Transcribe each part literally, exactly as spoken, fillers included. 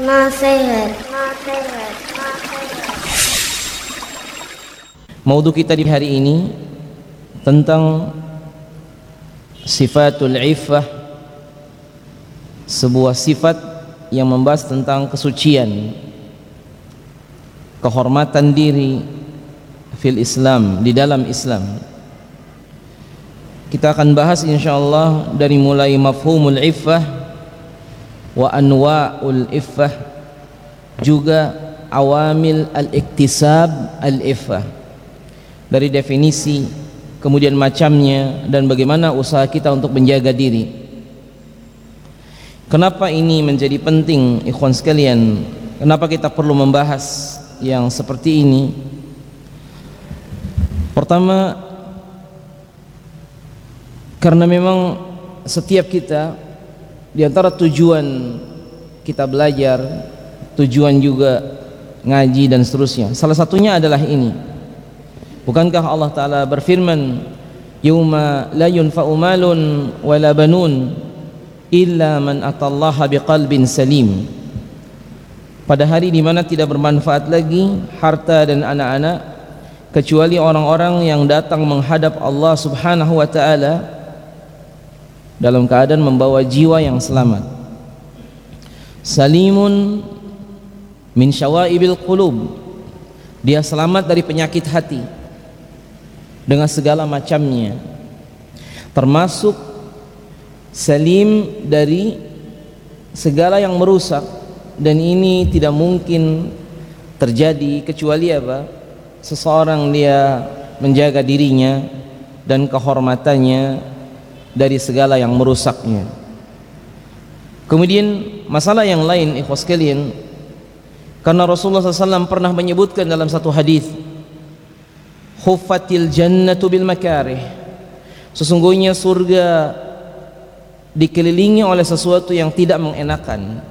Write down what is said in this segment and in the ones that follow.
Nasihat. Nasihat. Nasihat. Maudhu kita di hari ini tentang sifatul iffah, sebuah sifat yang membahas tentang kesucian, kehormatan diri fil Islam, di dalam Islam. Kita akan bahas insyaallah dari mulai mafhumul iffah wa anwa'ul iffah, juga awamil al-iktisab al-iffah, dari definisi, kemudian macamnya, dan bagaimana usaha kita untuk menjaga diri. Kenapa ini menjadi penting, ikhwan sekalian? Kenapa kita perlu membahas yang seperti ini? Pertama, karena memang setiap kita, di antara tujuan kita belajar, tujuan juga ngaji dan seterusnya, salah satunya adalah ini. Bukankah Allah Ta'ala berfirman, yauma la yunfa'u malun wala banun illa man atallaha biqalbin salim, pada hari di mana tidak bermanfaat lagi harta dan anak-anak kecuali orang-orang yang datang menghadap Allah Subhanahu wa Ta'ala dalam keadaan membawa jiwa yang selamat. Salimun min syawaibil qulub, dia selamat dari penyakit hati dengan segala macamnya, termasuk salim dari segala yang merusak, dan ini tidak mungkin terjadi kecuali apa? Seseorang dia menjaga dirinya dan kehormatannya dari segala yang merusaknya. Kemudian masalah yang lain, ikhwas sekalian, karena Rasulullah shallallahu alaihi wasallam pernah menyebutkan dalam satu hadis, huffatil jannatu bil makarih, sesungguhnya surga dikelilingi oleh sesuatu yang tidak mengenakan.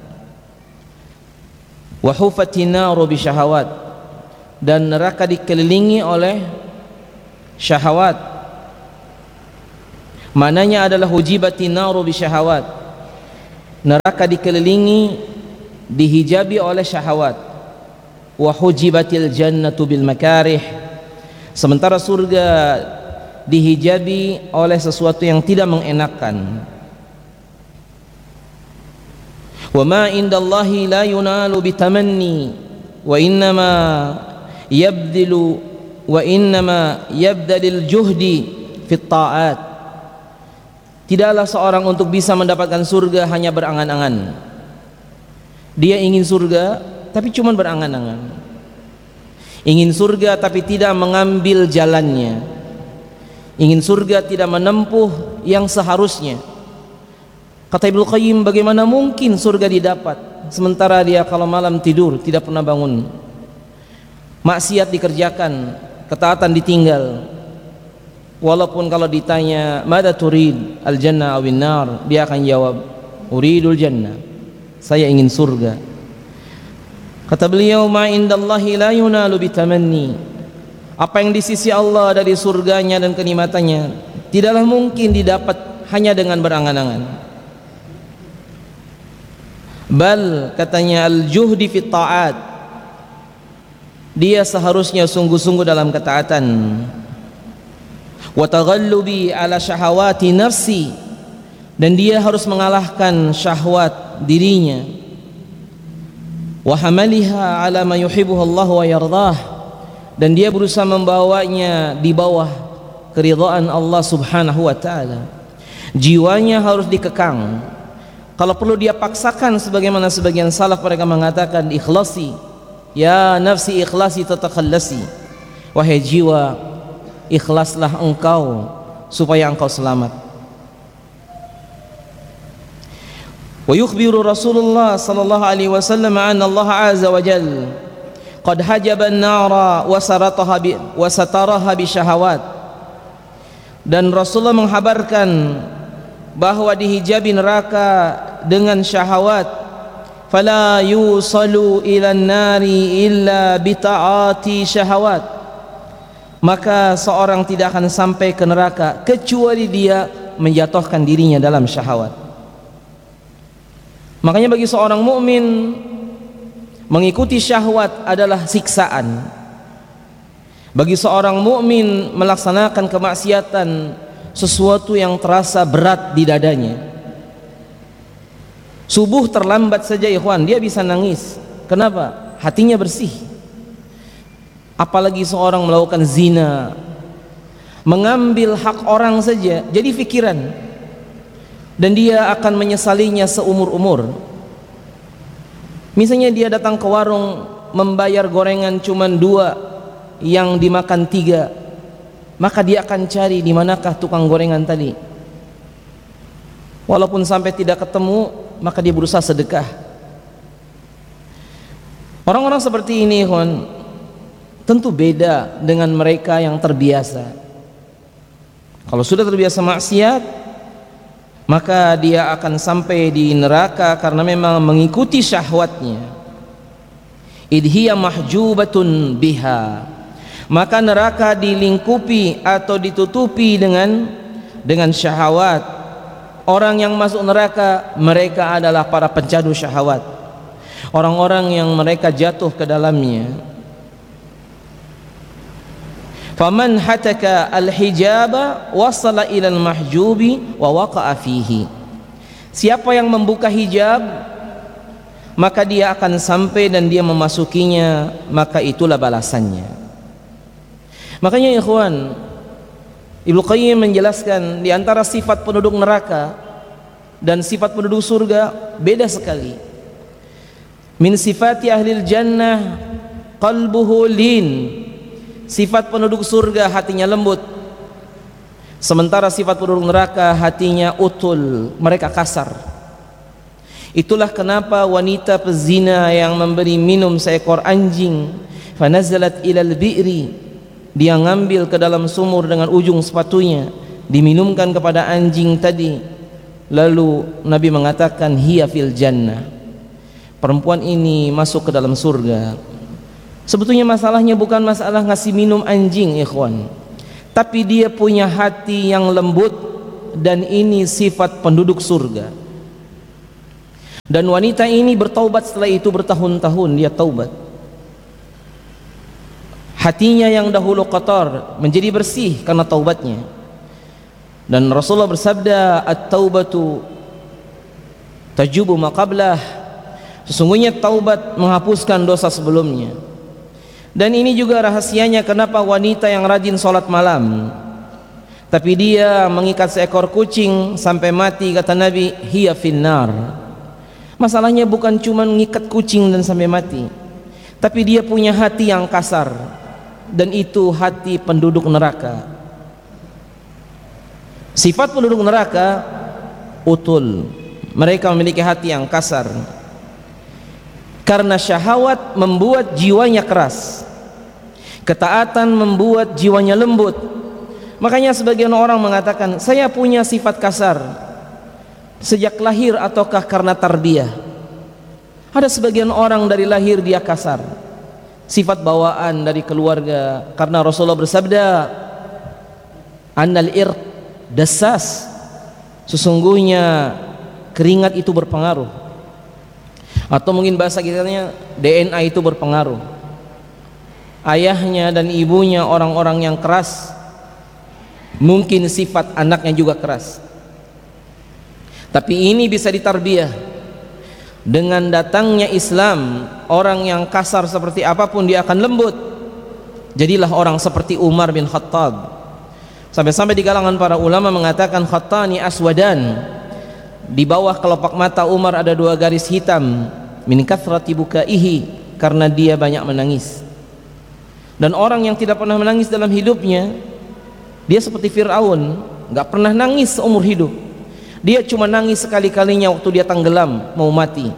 Wa huffatin naru bi syahawat, dan neraka dikelilingi oleh syahwat. Mananya adalah hujibatin naru bi syahawat, neraka dikelilingi, dihijabi oleh syahwat. Wa hujibatil jannatu bil makarih, sementara surga dihijabi oleh sesuatu yang tidak mengenakan. Wa ma indallahi la yunalu bitamanni wa innama yabdilu wa innama yabdalil juhdi fit ta'at. Tidaklah seorang untuk bisa mendapatkan surga hanya berangan-angan. Dia ingin surga tapi cuma berangan-angan. Ingin surga tapi tidak mengambil jalannya. Ingin surga tidak menempuh yang seharusnya. Kata Ibnu Qayyim, bagaimana mungkin surga didapat sementara dia kalau malam tidur tidak pernah bangun, maksiat dikerjakan, ketaatan ditinggal. Walaupun kalau ditanya mada turid, al jannah awin nar, dia akan jawab uridul jannah, saya ingin surga. Kata beliau, ma indallahi la yunalu bitamanni, apa yang di sisi Allah dari surganya dan kenikmatannya tidaklah mungkin didapat hanya dengan berangan-angan. Bal, katanya, al juhdi fit ta'at, dia seharusnya sungguh-sungguh dalam ketaatan. Wa taghallubi ala syahawati nafsi, dan dia harus mengalahkan syahwat dirinya. Wa hamaliha ala ma yuhibbuhu Allah wa yardah, dan dia berusaha membawanya di bawah keridhaan Allah Subhanahu wa Ta'ala. Jiwanya harus dikekang. Kalau perlu dia paksakan, sebagaimana sebagian salaf mereka mengatakan, ikhlasi ya nafsi, ikhlasi tatakhallasi, wahai jiwa, ikhlaslah engkau supaya engkau selamat. Wa yukhbiru Rasulullah sallallahu alaihi wasallam anna Allah azza wa jalla qad hajaba an-nara wa sarataha bi wa sataraha bi syahawat, dan Rasulullah menghabarkan bahwa dihijabi neraka dengan syahwat. Fala yusalu ila an-nari illa bi ta'ati syahawat, maka seorang tidak akan sampai ke neraka kecuali dia menjatuhkan dirinya dalam syahwat. Makanya bagi seorang mukmin mengikuti syahwat adalah siksaan. Bagi seorang mukmin melaksanakan kemaksiatan sesuatu yang terasa berat di dadanya. Subuh terlambat saja ikhwan, dia bisa nangis. Kenapa? Hatinya bersih. Apalagi seorang melakukan zina, mengambil hak orang saja jadi fikiran, dan dia akan menyesalinya seumur-umur. Misalnya dia datang ke warung, membayar gorengan cuma dua, yang dimakan tiga, maka dia akan cari di manakah tukang gorengan tadi. Walaupun sampai tidak ketemu, maka dia berusaha sedekah. Orang-orang seperti ini ikhwan, tentu beda dengan mereka yang terbiasa. Kalau sudah terbiasa maksiat, maka dia akan sampai di neraka karena memang mengikuti syahwatnya. Idhiya mahjubatun biha, maka neraka dilingkupi atau ditutupi dengan dengan syahwat. Orang yang masuk neraka, mereka adalah para pencandu syahwat, orang-orang yang mereka jatuh ke dalamnya. Faman hataka al-hijaba wasala ilal mahjubi wa waqa'a fihi. Siapa yang membuka hijab, maka dia akan sampai dan dia memasukinya, maka itulah balasannya. Makanya ikhwan, Ibnu Qayyim menjelaskan di antara sifat penduduk neraka dan sifat penduduk surga beda sekali. Min sifati ahlil jannah qalbuhu lin. Sifat penduduk surga hatinya lembut, sementara sifat penduduk neraka hatinya utul, mereka kasar. Itulah kenapa wanita pezina yang memberi minum seekor anjing, fanazalat ilal bi'ri, dia ngambil ke dalam sumur dengan ujung sepatunya, diminumkan kepada anjing tadi. Lalu Nabi mengatakan hiya fil jannah, perempuan ini masuk ke dalam surga. Sebetulnya masalahnya bukan masalah ngasih minum anjing ikhwan, tapi dia punya hati yang lembut, dan ini sifat penduduk surga. Dan wanita ini bertaubat setelah itu bertahun-tahun dia taubat. Hatinya yang dahulu kotor menjadi bersih karena taubatnya. Dan Rasulullah bersabda, at-taubatu tajubu ma qablah. Sesungguhnya taubat menghapuskan dosa sebelumnya. Dan ini juga rahasianya kenapa wanita yang rajin sholat malam, tapi dia mengikat seekor kucing sampai mati, kata Nabi, hiya finnar. Masalahnya bukan cuma mengikat kucing dan sampai mati, tapi dia punya hati yang kasar, dan itu hati penduduk neraka. Sifat penduduk neraka utul, mereka memiliki hati yang kasar karena syahwat membuat jiwanya keras, ketaatan membuat jiwanya lembut. Makanya sebagian orang mengatakan, saya punya sifat kasar sejak lahir ataukah karena tarbiyah. Ada sebagian orang dari lahir dia kasar, sifat bawaan dari keluarga, karena Rasulullah bersabda, annal ir dasas, sesungguhnya keringat itu berpengaruh, atau mungkin bahasa kitanya D N A itu berpengaruh. Ayahnya dan ibunya orang-orang yang keras, mungkin sifat anaknya juga keras. Tapi ini bisa ditarbiyah. Dengan datangnya Islam, orang yang kasar seperti apapun dia akan lembut. Jadilah orang seperti Umar bin Khattab. Sampai-sampai di kalangan para ulama mengatakan khattani aswadan, di bawah kelopak mata Umar ada dua garis hitam, min kathrati bukaihi, karena dia banyak menangis. Dan orang yang tidak pernah menangis dalam hidupnya, dia seperti Fir'aun, gak pernah nangis seumur hidup. Dia cuma nangis sekali-kalinya waktu dia tenggelam mau mati.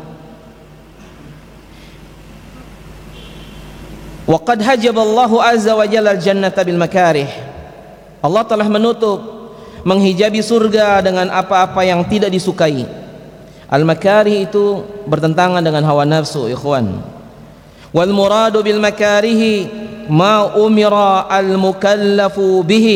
Wa qad hajaballahu azza wa jalla al-jannata bil makarih. Allah telah menutup, menghijabi surga dengan apa-apa yang tidak disukai. Al-makarih itu bertentangan dengan hawa nafsu ikhwan. Wal muradu bil makarihi ma umira al-mukallafu bihi.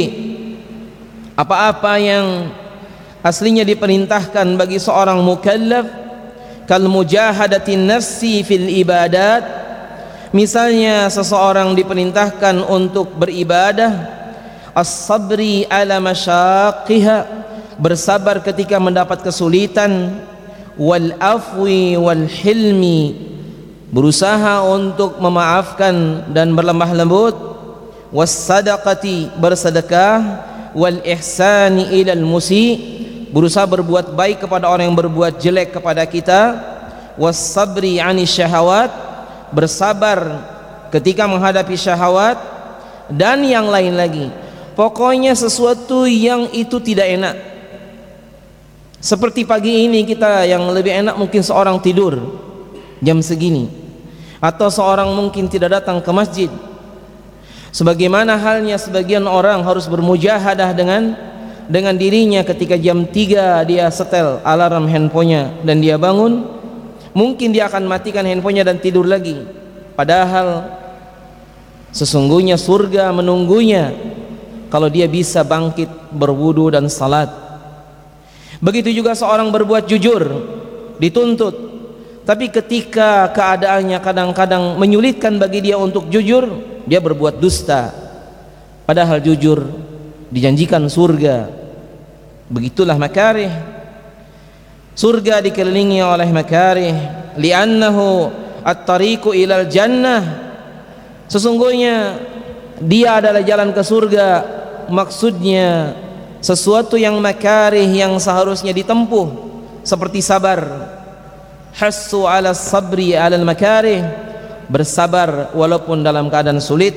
Apa-apa yang aslinya diperintahkan bagi seorang mukallaf, kal mujahadatin nafsi fil ibadat, misalnya seseorang diperintahkan untuk beribadah, as-sabri ala masyaqqiha, bersabar ketika mendapat kesulitan, wal afwi wal hilmi, berusaha untuk memaafkan dan berlemah lembut, was sadaqati, bersedekah, wal ihsani ilal musi, berusaha berbuat baik kepada orang yang berbuat jelek kepada kita, was sabri ani syahawat, bersabar ketika menghadapi syahwat, dan yang lain lagi. Pokoknya sesuatu yang itu tidak enak. Seperti pagi ini kita, yang lebih enak mungkin seorang tidur jam segini, atau seorang mungkin tidak datang ke masjid. Sebagaimana halnya sebagian orang harus bermujahadah dengan dengan dirinya ketika jam tiga dia setel alarm handphonenya dan dia bangun, mungkin dia akan matikan handphonenya dan tidur lagi, padahal sesungguhnya surga menunggunya kalau dia bisa bangkit berwudu dan salat. Begitu juga seorang berbuat jujur dituntut, tapi ketika keadaannya kadang-kadang menyulitkan bagi dia untuk jujur, dia berbuat dusta, padahal jujur dijanjikan surga. Begitulah makarih. Surga dikelilingi oleh makarih, li'annahu at-tariqu ilal jannah, sesungguhnya dia adalah jalan ke surga. Maksudnya sesuatu yang makarih yang seharusnya ditempuh, seperti sabar, hassu ala sabri ala makarih, bersabar walaupun dalam keadaan sulit.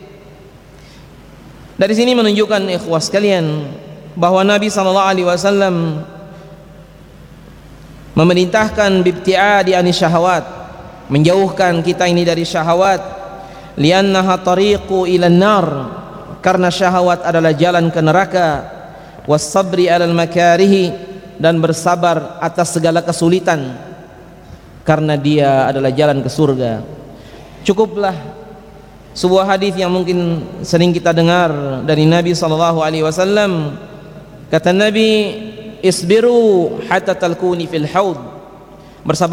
Dari sini menunjukkan ikhwah sekalian bahwa Nabi sallallahu alaihi wasallam memerintahkan bibtiadi ani syahawat, menjauhkan kita ini dari syahwat, liannaha tariqu ilan nar, karena syahwat adalah jalan ke neraka, was-sabri alal makarihi, dan bersabar atas segala kesulitan karena dia adalah jalan ke surga. Cukuplah sebuah hadis yang mungkin sering kita dengar dari Nabi sallallahu alaihi wasallam. Kata Nabi, isbiru hatta talquni fil haud, bersabar